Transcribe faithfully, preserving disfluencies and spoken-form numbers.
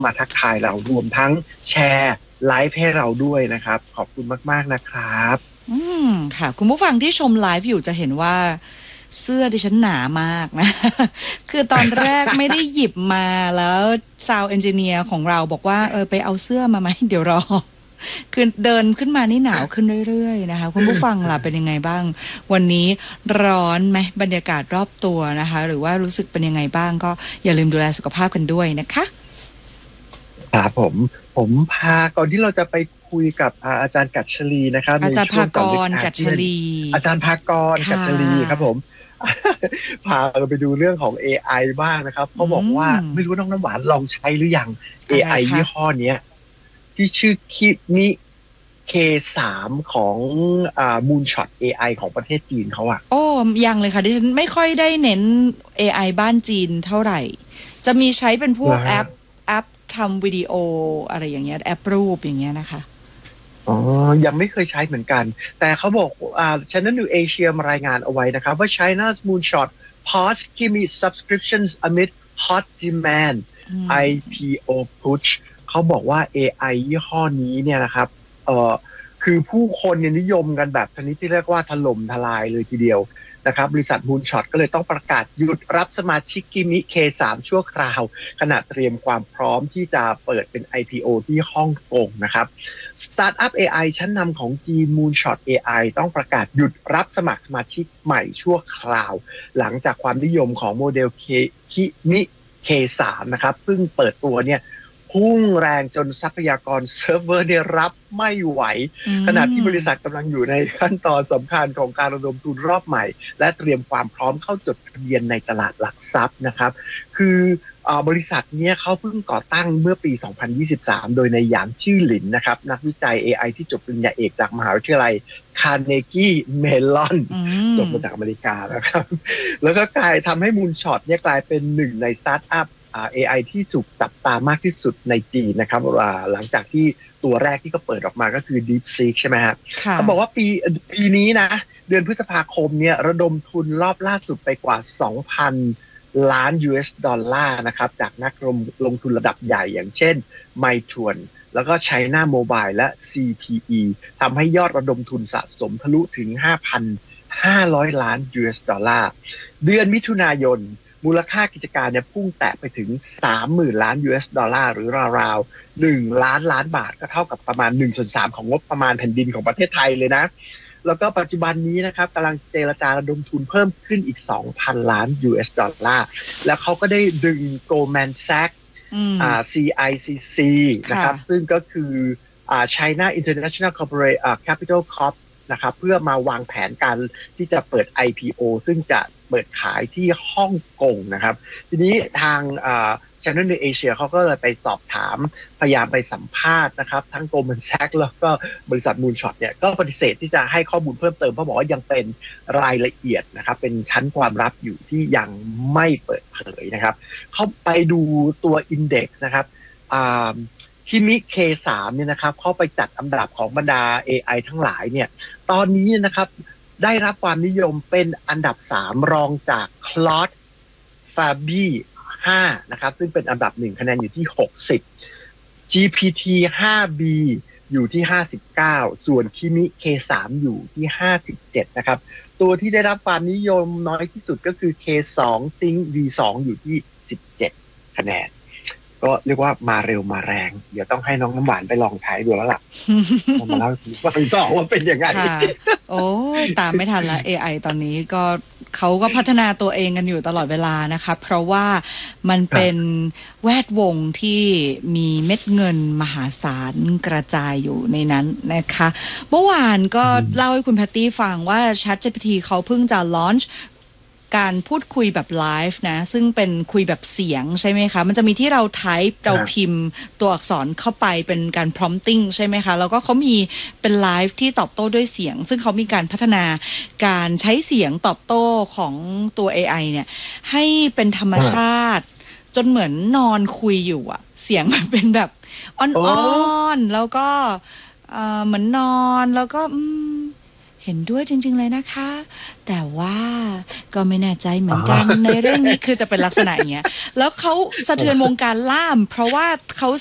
มาทักทายเรารวมทั้งแชร์ไลฟ์ให้เราด้วยนะครับขอบคุณมากๆนะครับอืมค่ะคุณผู้ฟังที่ชมไลฟ์อยู่จะเห็นว่าเสื้อดิฉันหนามากนะ คือตอนแรกไม่ได้หยิบมาแล้วซาวด์เอนจิเนียร์ของเราบอกว่าเออไปเอาเสื้อมาไหมเดี๋ยวรอคือเดินขึ้นมานี่หนาวขึ้นเรื่อยๆนะคะคุณผู้ฟังล่ะเป็นยังไงบ้างวันนี้ร้อนไหมบรรยากาศรอบตัวนะคะหรือว่ารู้สึกเป็นยังไงบ้างก็อย่าลืมดูแลสุขภาพกันด้วยนะคะครับผมผมพาก่อนที่เราจะไปคุยกับอาจารย์กัจฉลีนะครับอาจารย์ภากรกัจฉลีอาจารย์ภากรกัจฉลีครับผมพาเราไปดูเรื่องของ เอ ไอ บ้างนะครับเขาบอกว่าไม่รู้น้องน้ำหวานลองใช้หรือยัง เอ ไอ ยี่ห้อนี้ที่ชื่อคิมิ เค สาม ของอ่า Moonshot เอ ไอ ของประเทศจีนเขาอะโอ้ยังเลยค่ะดิฉันไม่ค่อยได้เน้น เอ ไอ บ้านจีนเท่าไหร่จะมีใช้เป็นพวกแอปแอปทำวิดีโออะไรอย่างเงี้ยแอปรูปอย่างเงี้ยนะคะอ๋อยังไม่เคยใช้เหมือนกันแต่เขาบอกอ่า Channel New Asia มารายงานเอาไว้นะครับว่า China's Moonshot paused Kimi subscriptions amid hot demand ไอ พี โอ push เขาบอกว่า เอ ไอ ยี่ห้อนี้เนี่ยนะครับเอ่อคือผู้คนเนี่ยนิยมกันแบบชนิดที่เรียกว่าถล่มทลายเลยทีเดียวนะครับบริษัท Moonshot ก็เลยต้องประกาศหยุดรับสมาชิกกิมิ เค สาม ชั่วคราวขณะเตรียมความพร้อมที่จะเปิดเป็น ไอ พี โอ ที่ฮ่องกงนะครับสตาร์ทอัพ เอ ไอ ชั้นนำของจีน Moonshot เอ ไอ ต้องประกาศหยุดรับสมัครสมาชิกใหม่ชั่วคราวหลังจากความนิยมของโมเดลกิมิ เค สาม นะครับซึ่งเปิดตัวเนี่ยพุ่งแรงจนทรัพยากรเซิร์ฟเวอร์เนี่ยรับไม่ไหวขณะที่บริษัทกำลังอยู่ในขั้นตอนสำคัญของการระดมทุนรอบใหม่และเตรียมความพร้อมเข้าจดทะเบียนในตลาดหลักทรัพย์นะครับคือบริษัทนี้เขาเพิ่งก่อตั้งเมื่อปี สองพันยี่สิบสาม โดยในหยางชื่อหลินนะครับนักวิจัย เอ ไอ ที่จบปริญญาเอกจากมหาวิทยาลัยคาร์เนกี้เมลอนจบมาจากอเมริกานะครับแล้วก็กลายทำให้ Moonshot เนี่ยกลายเป็นหนึ่งในสตาร์ทอัพอ่า เอ ไอ ที่ถูกจับตามากที่สุดในจีนนะครับหลังจากที่ตัวแรกที่เขาเปิดออกมาก็คือ DeepSeek ใช่ไหมครับเขาบอกว่าปีปีนี้นะเดือนพฤษภาคมเนี่ยระดมทุนรอบล่าสุดไปกว่า สองพัน ล้าน ยู เอส ดอลลาร์นะครับจากนักลงลงทุนระดับใหญ่อย่างเช่น Meituan แล้วก็ China Mobile และ ซี ที อี ทำให้ยอดระดมทุนสะสมทะลุถึง ห้าพันห้าร้อย ล้าน ยู เอส ดอลลาร์เดือนมิถุนายนมูลค่ากิจการเนี่ยพุ่งแตะไปถึง สามหมื่น ล้าน ยู เอส ดอลลาร์หรือราวๆหนึ่งล้านล้านบาทก็เท่ากับประมาณ หนึ่งส่วนสาม ของงบประมาณแผ่นดินของประเทศไทยเลยนะแล้วก็ปัจจุบันนี้นะครับกำลังเจรจาระดมทุนเพิ่มขึ้นอีก สองพัน ล้าน ยู เอส ดอลลาร์แล้วเขาก็ได้ดึง Goldman Sachs อ่า ซี ไอ ซี ซี นะครับซึ่งก็คืออ่า China International Corporate อ่า Capital Corp นะครับเพื่อมาวางแผนการที่จะเปิด ไอ พี โอ ซึ่งจะเปิดขายที่ฮ่องกงนะครับทีนี้ทางอ่า Channel New Asia เขาก็เลยไปสอบถามพยายามไปสัมภาษณ์นะครับทั้ง Goldman Sachs แล้วก็บริษัท Moonshot เนี่ยก็ปฏิเสธที่จะให้ข้อมูลเพิ่มเติมเพราะบอกว่ายังเป็นรายละเอียดนะครับเป็นชั้นความลับอยู่ที่ยังไม่เปิดเผยนะครับเขาไปดูตัว Index นะครับอ่าคิมิ เค สาม เนี่ยนะครับเข้าไปจัดอันดับของบรรดา เอ ไอ ทั้งหลายเนี่ยตอนนี้นะครับได้รับความนิยมเป็นอันดับสามรองจาก Claude ฟาบี ห้านะครับซึ่งเป็นอันดับหนึ่งคะแนนอยู่ที่หกสิบ จี พี ที ไฟว์ บี อยู่ที่ห้าสิบเก้าส่วนคิมิ เค สาม อยู่ที่ห้าสิบเจ็ดนะครับตัวที่ได้รับความนิยมน้อยที่สุดก็คือ เค สอง Think วี สอง อยู่ที่สิบเจ็ดคะแนนก็เรียกว่ามาเร็วมาแรงเดี๋ยวต้องให้น้องน้ำหวานไปลองใช้ดูแล้วล่ะมาเล่าว่าเป็นต่อว่าเป็นยังไงโอ้ยตามไม่ทันละ เอ ไอ ตอนนี้ก็เขาก็พัฒนาตัวเองกันอยู่ตลอดเวลานะคะเพราะว่ามันเป็นแวดวงที่มีเม็ดเงินมหาศาลกระจายอยู่ในนั้นนะคะเมื่อวานก็เล่าให้คุณแพตตี้ฟังว่า ChatGPT เขาเพิ่งจะลอนช์การพูดคุยแบบไลฟ์นะซึ่งเป็นคุยแบบเสียงใช่ไหมคะมันจะมีที่เราไทป์เราพิมพ์ตัวอักษรเข้าไปเป็นการ prompting ใช่ไหมคะแล้วก็เขามีเป็นไลฟ์ที่ตอบโต้ด้วยเสียงซึ่งเขามีการพัฒนาการใช้เสียงตอบโต้ของตัว เอ ไอ เนี่ยให้เป็นธรรมชาติจนเหมือนนอนคุยอยู่อะเสียงมันเป็นแบบอ่อนๆแล้วก็เหมือนนอนแล้วก็เห็นด้วยจริงๆเลยนะคะ แต่ว่าก็ไม่แน่ใจเหมือนกันในเรื่องนี้คือจะเป็นลักษณะอย่างเงี้ยแล้วเขาสะเทือนวงการล่าม เพราะว่าเขา